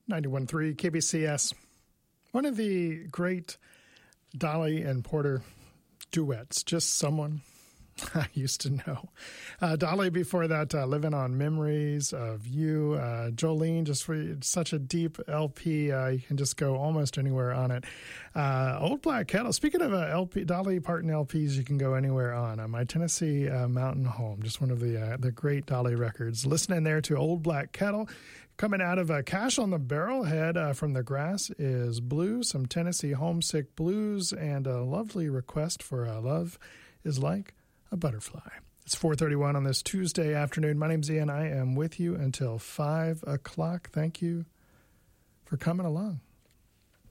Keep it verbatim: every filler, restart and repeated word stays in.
ninety-one point three K B C S. One of the great Dolly and Porter duets, Just Someone I Used to Know. Uh, Dolly before that, uh, Living on Memories of You. Uh, Jolene, just for such a deep L P. Uh, you can just go almost anywhere on it. Uh, Old Black Kettle. Speaking of uh, L P, Dolly Parton L Ps, you can go anywhere on. Uh, My Tennessee uh, Mountain Home, just one of the uh, the great Dolly records. Listening there to Old Black Kettle. Coming out of uh, Cash on the Barrelhead uh, from the Grass is Blue, some Tennessee homesick blues, and a lovely request for uh, Love is Like a Butterfly. It's four thirty-one on this Tuesday afternoon. My name's Ian. I am with you until five o'clock. Thank you for coming along.